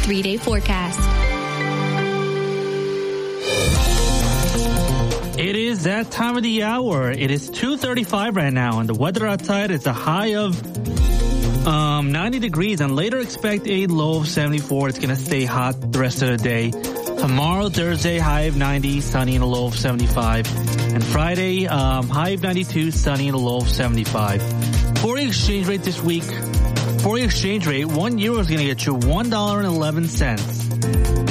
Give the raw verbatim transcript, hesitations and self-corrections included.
three-day forecast. It is that time of the hour. It is two thirty-five right now, and the weather outside is a high of um, ninety degrees, and later expect a low of seventy-four. It's going to stay hot the rest of the day. Tomorrow, Thursday, high of ninety, sunny and a low of seventy-five. And Friday, um, high of ninety-two, sunny and a low of seventy-five. Foreign exchange rate this week. Foreign exchange rate, one euro is going to get you one dollar and eleven cents.